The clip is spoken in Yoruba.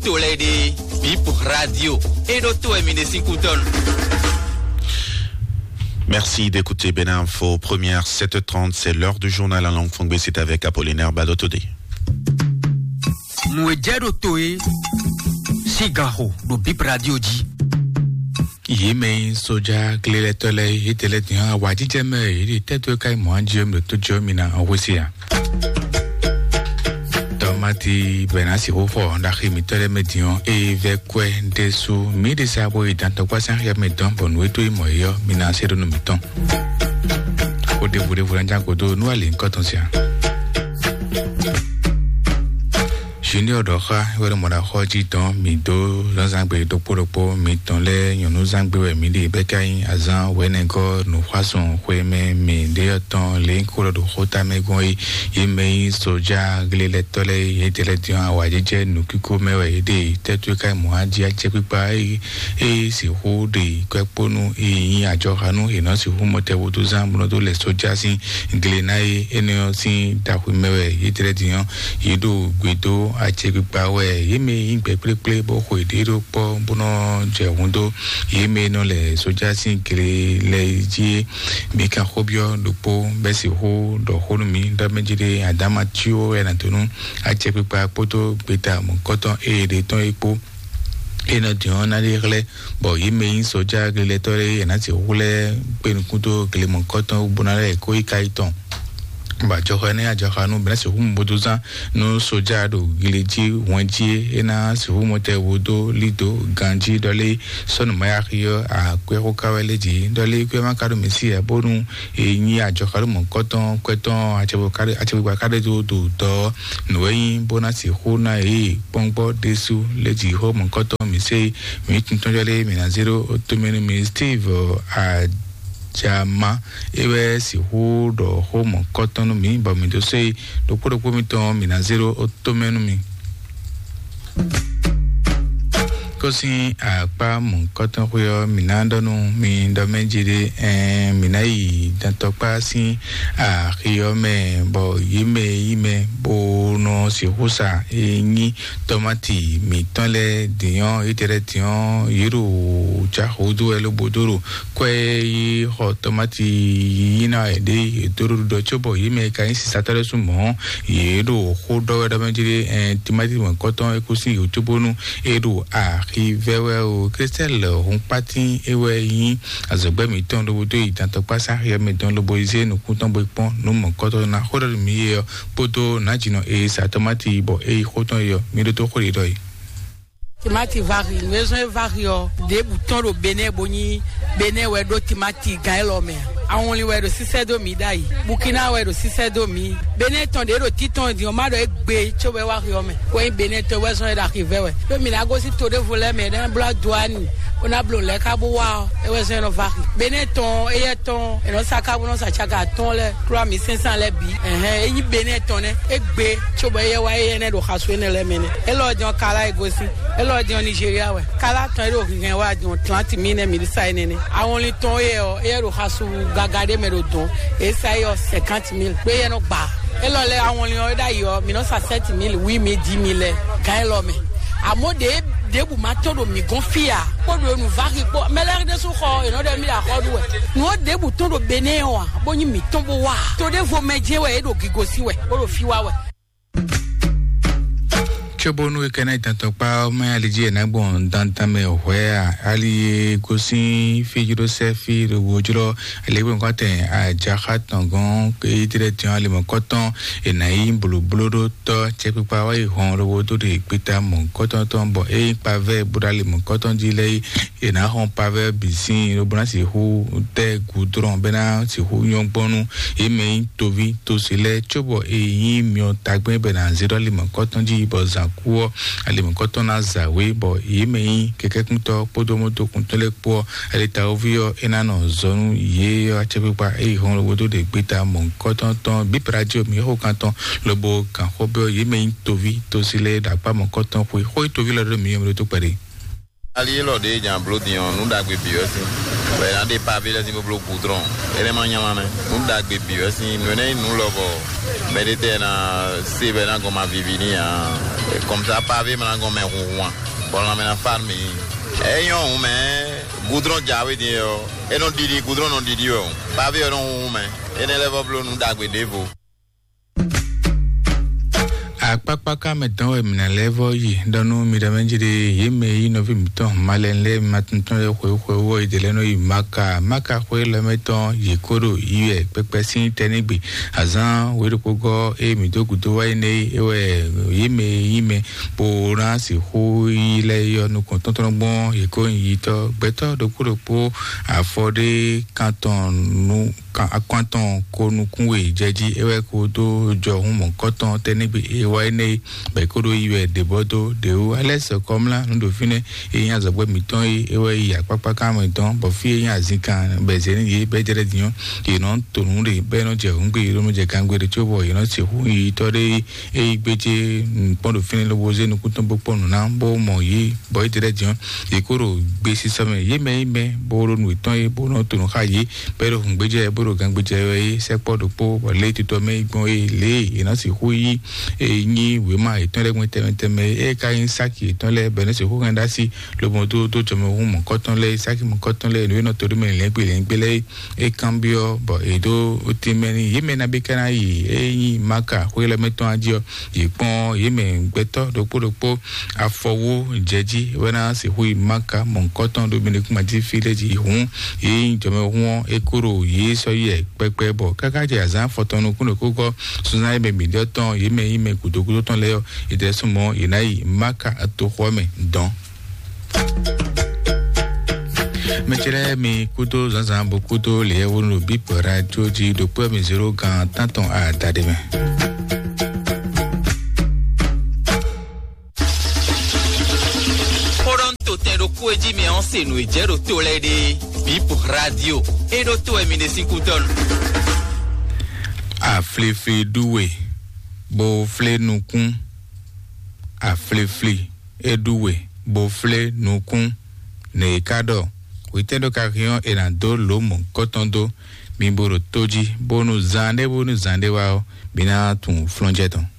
Tolede, Bip Radio, et d'autres Minesinkouton. Merci d'écouter Beninfo. Première 7h30, c'est l'heure du journal en langue fongbe. C'est avec Apollinaire Badotode. Mouedjado Toe, Sigaro, do Bip Radio dit. Yémen, soja, cléletole, et télétian, Wadidjem, et tête kai moindjem de tout jomina en Russia. Tomati, benasi rofo, ndaki mitole medion, et vekwe, dessous, midi sabo, et dans quoi sans rien mettons, pour nous et tout, moyo, mina c'est de nous mettons. Au début de vous l'enjangodo, nous allons cotonsia. Junior Doha, where Mona Hoji Don, Mido, Lozangbe, Doporopo, Mitole, Yonuzangbe, Midi, Bekai, Azan, Wenego, Nufason, Hueme, Mideoton, Linkuro, Hota Megoi, Yemei, Soja, Gliletole, Yeteletian, Wadije, Nukuko, Mewe, Tetuka, Mohadia, Chepipai, Sihu, de Kweponu, Ajohanu, Hinosi, Humote, Wutuzan, Monodo, Les Sojasi, Glenai, Eneosin, Tahumewe, Yeteletian, Yidu, Guido, Achegbawe yeme ingbe pleple bo ko idero po bono je wundo yeme no le soja sin kire le ji bi kan hobio lupo besi ho do honumi da mejide adama tio e na tonu achegba poto beta mo koton e de ton epo ena dion na regle bo yeme soja gele tore na ti hule penkuto gele mo koton bonare ko ikaiton ba johane ajahanu benasi humboduza no soja do gileji wanji ena si humote wodo lido ganji dole sonu mayario a kwero kaweleji dole kwema kadu mesi abonu enyi ajoharu monkoton kweton achebukwa kade do do noyin bonasi huna pongbo desu leji ho monkoton misi mituntonjale minazero otomenu mi Steve a Jama ewe si hu do homo cotton mi ba mi do sei do puro comito minazero otomenu mi kosi apa mon cotton huyo minando no mi do menjide minai tanto pasi a rio me bo yime bo no si husa ni tomati mi tonle dion iteration yiru cha hudu elo bodoro kwe ho tomati yina ede doro do chobo yime kan si satare sumo yiru hudo da menjide tomati mon cotton ekusi uchobonu edu a rivewe o Christel on pati ewe yin azogbe mi ton lo do itanto pasa ya mi don lo boize no kuton boipon no mo koto na hodo mi yo poto na jino e sa tomati bo e hoton yo mi do to khori doy Timati vari, maison vario, des boutons au Bénin boni, Bénin ouais do timati gaelome. Aonli ouais do 6 midai. Burkina ouais do 6 domi. Bénin ton de do titon di o ma do egbe chobe wario me. Ko Bénin to ouais son d'arriver ouais. Le minago si to de voler mais dans bla douane. On a blon le kabo wa e ouais son vari. Bénin ton e ton e no saka no sa chaka ton le 3500 le bi. E Bénin ton egbe chobe ye wa ye ne do khaswe ne le mene. E lo jon kala e gosi. Elo di Nigeria we kala ton ro kin wa di 30,000 milisa nene awon li ton e ro hasu gagade me ro don e sai yo 50,000 pe ye no gba elo le awon li o da yo mi no sa 7,000 oui me 10,000 kan elo me amode debu matodo mi gonfia po do nu vari po meler de su kho e no de mi la kho do we no debu ton do Benin wa bo ni mi ton bo wa to de vo meje we e do gigosi we o ro fi wa we Chobonu e kana tanto pa ma aliji na bon dantame ohwe ali gosi fi Joseph fi wojuro lewe ngote a jahat ngon ke direction ali mo koton e na imbulu blodo to chepi pa wa hon ro do de pita mo koton ton bo e pave budali mo koton dile e na hon pave bisin ro bona si hu te gudron bena si hu yon bonu e me tovi to sele chobo e yin mi o tagbe bena zero ali mo koton ji boza kuo alimo kotona zawe bo yeme keke kunto podomoto kuntole po alita ovio enano zonu ye achepepa e hon wodo de gbeta mon koton ton Bip Radio mi ho kanton lobo kan hobio yeme tovi to sile da pa mon koton po ho tovi lo mi yemo to pare ali lo de jan blodion nu dagbe biosi Ouais, dans des pavés, là, c'est un peu le goudron. Et les manières, nous avons des bébés, nous l'avons. Mais il était dans ces bébés comme à Vivini, comme ça, pavé, maintenant, comme un rouan. Pour la farm, et on mais goudron diawe dit et non dit goudron non dit pavé non mais et les voblo nous dagwe devo akpakpaka metan we mina level yi donu mi da menjide yeme yi no vimton malenle matunton le kwe idele no yi maka kwe le meton yi koro yi pepe sin tenigbe azan we ro gogo e mi do gudo wa ne ewe yeme poran si ho ile yo no kontonton gbon yi ko yi to beto do kuro po afode canton nu akwanton ko nu kunwe jeji ewe ko do jo hun mo koton tenigbe ne bekodo iwe debodo deu alese komla ndo fine eyan zagbe miton ewe ya papaka miton bo fi eyan azinkan bezeni ye bejere dion ye non tonu re be no je ngbe ro mo je kangbe re chobo ye no se hu yi tore igbeje pondo fine lo boze nu kuton bo ponu na bo mo yi bo ite dion ye koro gbe si some ye me bo ro nu iton e bo no tonu ka yi pero ngbeje bo ro gangbeje we se podo po bo le tito me igbon le ye no se hu yi ni we ma iton le gwen teme e ka yin saki iton le bene se ko ganda si lo mo to jomo hu mo koton le saki mo koton le no tori me le gbele e cambio bo e do otimeni yeme na be kana yi e yin maka ko le meton adio ipon yeme gbeto do podopo afowo jeji wena se hu maka mo koton do bene kuma ji village hun e jomo hu e kuro yi so ye pepe bo kaka je azan fotonu kuno koko sunai be mi doton yeme kudokudo ton leo idesumo inai maka atohome don mechere mi kudo zanzambo kudo le wonu bip radio ji do po mi 0 kan tanton a dademe Poronto tendo kueji me onse no ejero to lede bip radio e do to emine 5 ton a flefe duwe bo fle nukun a fle eduwe bo fle nukun ne kado witendo kakion enando lomo kotondo mimboro toji bonu zande wao bina tun flonjeton